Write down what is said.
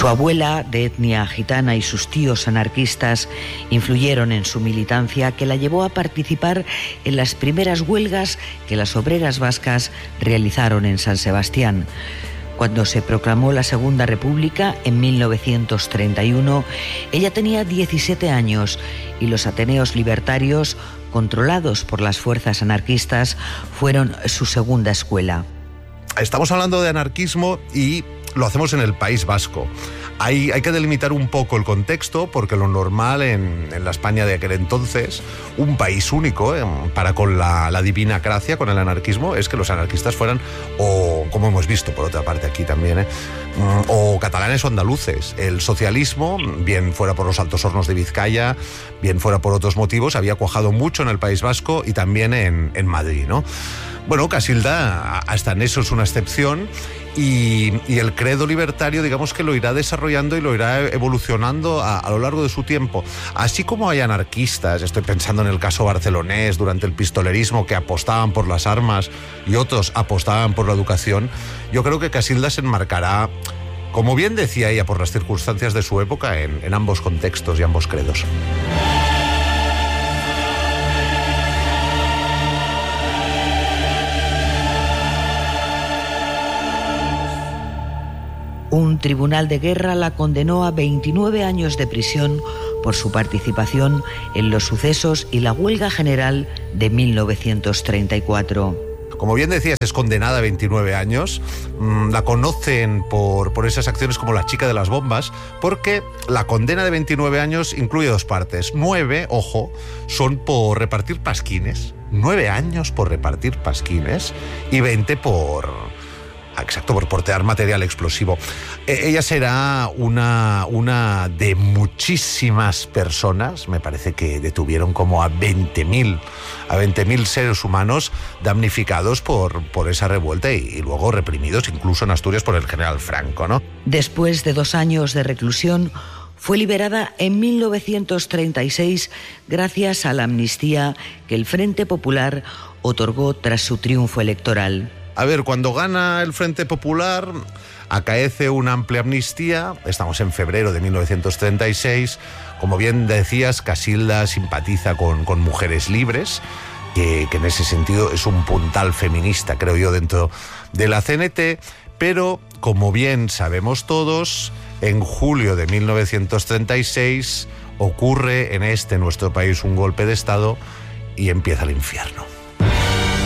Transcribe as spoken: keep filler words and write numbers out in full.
Su abuela, de etnia gitana, y sus tíos anarquistas influyeron en su militancia, que la llevó a participar en las primeras huelgas que las obreras vascas realizaron en San Sebastián. Cuando se proclamó la Segunda República en mil novecientos treinta y uno, ella tenía diecisiete años y los Ateneos Libertarios, controlados por las fuerzas anarquistas, fueron su segunda escuela. Estamos hablando de anarquismo y lo hacemos en el País Vasco. Hay, hay que delimitar un poco el contexto, porque lo normal en, en la España de aquel entonces, un país único eh, para con la, la divina gracia, con el anarquismo, es que los anarquistas fueran, o como hemos visto por otra parte aquí también, eh, o catalanes o andaluces. El socialismo, bien fuera por los Altos Hornos de Vizcaya, bien fuera por otros motivos, había cuajado mucho en el País Vasco y también en, en Madrid, ¿no? Bueno, Casilda hasta en eso es una excepción. Y, y el credo libertario, digamos que lo irá desarrollando y lo irá evolucionando a, a lo largo de su tiempo. Así como hay anarquistas, estoy pensando en el caso barcelonés durante el pistolerismo, que apostaban por las armas y otros apostaban por la educación, yo creo que Casilda se enmarcará, como bien decía ella, por las circunstancias de su época, en, en ambos contextos y ambos credos. Un tribunal de guerra la condenó a veintinueve años de prisión por su participación en los sucesos y la huelga general de mil novecientos treinta y cuatro. Como bien decías, es condenada a veintinueve años. La conocen por, por esas acciones como la chica de las bombas, porque la condena de veintinueve años incluye dos partes. Nueve, ojo, son por repartir pasquines. Nueve años por repartir pasquines y veinte por... Exacto, por portear material explosivo. Eh, ella será una, una de muchísimas personas, me parece que detuvieron como a veinte mil a veinte mil seres humanos damnificados por, por esa revuelta y, y luego reprimidos incluso en Asturias por el general Franco, ¿no? Después de dos años de reclusión, fue liberada en mil novecientos treinta y seis gracias a la amnistía que el Frente Popular otorgó tras su triunfo electoral. A ver, cuando gana el Frente Popular, acaece una amplia amnistía. Estamos en febrero de mil novecientos treinta y seis. Como bien decías, Casilda simpatiza con, con Mujeres Libres, que, que en ese sentido es un puntal feminista, creo yo, dentro de la C N T. Pero, como bien sabemos todos, en julio de mil novecientos treinta y seis ocurre en este nuestro país un golpe de Estado y empieza el infierno.